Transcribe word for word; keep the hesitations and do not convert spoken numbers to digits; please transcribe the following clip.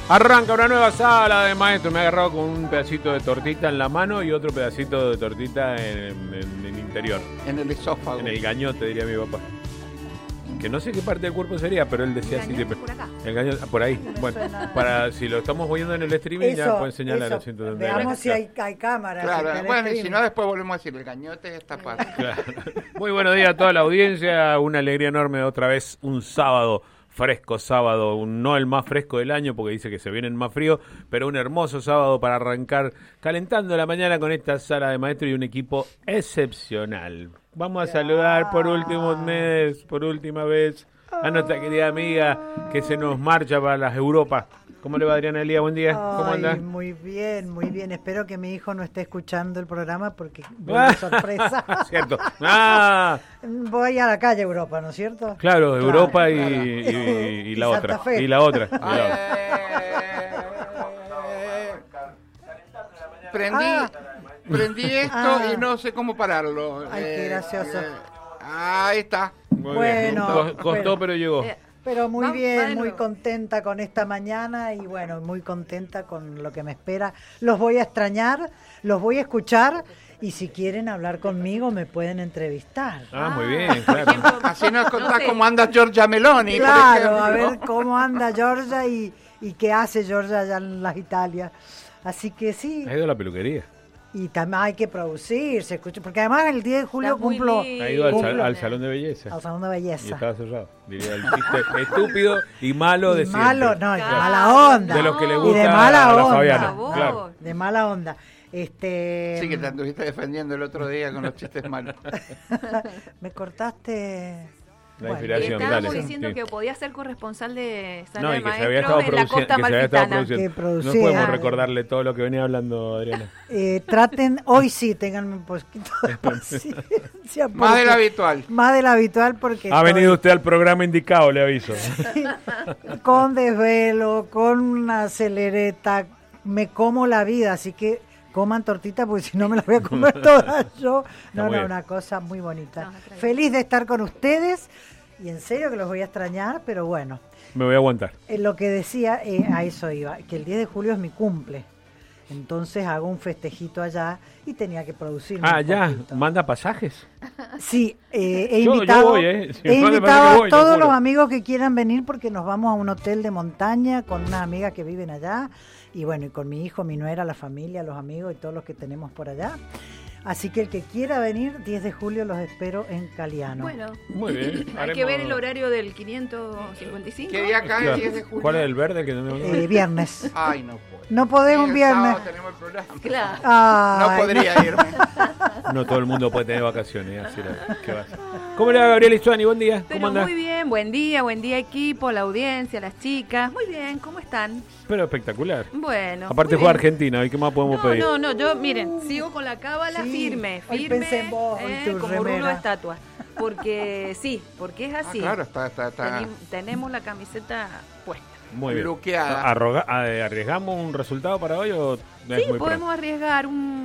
Arranca una nueva sala de maestro. Me he agarrado con un pedacito de tortita en la mano y otro pedacito de tortita en, en, en el interior. En el esófago. En el gañote, diría mi papá. Que no sé qué parte del cuerpo sería, pero él decía así. Por acá. El gañote, por ahí. No bueno, suena. para si lo estamos viendo en el streaming, Eso, ya pueden señalar eso. el ciento setenta. Veamos si hay, hay cámaras. Claro, en el bueno, y si streaming. no, después volvemos a decir, el gañote es esta parte. Claro. Muy buenos días a toda la audiencia. Una alegría enorme otra vez. Un sábado. Fresco sábado, un, no el más fresco del año porque dice que se viene el más frío, pero un hermoso sábado para arrancar calentando la mañana con esta sala de maestro y un equipo excepcional. Vamos a saludar por último mes, por última vez a nuestra querida amiga que se nos marcha para las Europas. ¿Cómo le va, Adriana Elía? Buen día. ¿Cómo Ay, anda? muy bien, muy bien. Espero que mi hijo no esté escuchando el programa porque voy de sorpresa. Cierto. Ah, Voy a la calle Europa, ¿no es cierto? claro, Europa y, claro. y- y- y la Y otra. Santa Fe. Y la otra. y la otra. Prendí, Ah. prendí esto Ah. y no sé cómo pararlo. Ay, qué gracioso. ahí está. Muy Bueno, bien. Costó, bueno. pero llegó. Eh, Pero muy Va- va bien, de muy nuevo. contenta con esta mañana y bueno, muy contenta con lo que me espera. Los voy a extrañar, los voy a escuchar y si quieren hablar conmigo me pueden entrevistar. Ah, muy bien, claro. Así nos contás No sé. cómo anda Giorgia Meloni. por Claro, a ejemplo. ver cómo anda Georgia y, y qué hace Georgia allá en las Italias. Así que sí, Ha ido a la peluquería. y también hay que producir, se escucha, porque además el diez de julio Está muy cumplo lindo. Ha ido al, sal- Cumplo. al salón de belleza. al salón de Y belleza. estaba cerrado. Diría el chiste estúpido y malo Y de malo, siempre. no, y de Claro, mala onda. De los que le Y gusta de mala a la onda. Fabiana. Por favor. Claro. De mala onda. Este, Sí, que te anduviste defendiendo el otro día con los chistes malos. me cortaste La Bueno, inspiración, Estábamos dale. diciendo Sí. que podía ser corresponsal de Sala No, de y que se había Maestro estado en la produciendo. costa Que se había estado amalfitana. produciendo. Que No producía. podemos recordarle todo lo que venía hablando Adriana. Eh, traten, hoy sí, tengan un poquito de paciencia. Más de lo porque- habitual. Más de lo habitual porque Ha estoy venido usted al programa indicado, le aviso. con desvelo, con una acelereta, me como la vida, así que coman tortita porque si no me la voy a comer toda yo. Está No, muy no, bien. una cosa muy bonita. No, está bien. Feliz de estar con ustedes y en serio que los voy a extrañar, pero bueno. Me voy a aguantar. Eh, lo que decía, eh, a eso iba, que el diez de julio es mi cumple. Entonces hago un festejito allá y tenía que producir. Ah, ya, manda pasajes. Sí, eh, he Yo- yo invitado, voy, ¿eh? Si he no le parece invitado que a voy, lo todos juro. los amigos que quieran venir porque nos vamos a un hotel de montaña con unas amigas que viven allá y bueno, y con mi hijo, mi nuera, la familia, los amigos y todos los que tenemos por allá. Así que el que quiera venir, diez de julio los espero en Caliano. Bueno, Muy bien. hay que ver el horario del quinientos cincuenta y cinco. ¿Qué día cae el diez de julio? ¿Cuál es el verde que no Eh, viernes. Ay, no puedo. No podemos El viernes. sábado tenemos el programa. Claro. Ay, No podría irme. No todo el mundo puede tener vacaciones. Así la- ¿qué va a hacer? ¿Cómo le va, Gabriel Istuani? Buen día. ¿Cómo Pero anda? muy bien, buen día, buen día equipo, la audiencia, las chicas. Muy bien, ¿cómo están? Pero espectacular. Bueno. Aparte muy juega bien. Argentina. ¿Y qué más podemos No, pedir? no, no, yo, miren, sigo con la cábala Sí, firme, hoy firme, pensé en vos, en eh, tu como rulo remera. de estatua. Porque sí, porque es Ah, así. claro, está, está, está. Teni- tenemos la camiseta puesta. Muy bien. Bloqueada. Arroga- a- ¿Arriesgamos un resultado para hoy o es Sí, muy podemos pronto? arriesgar un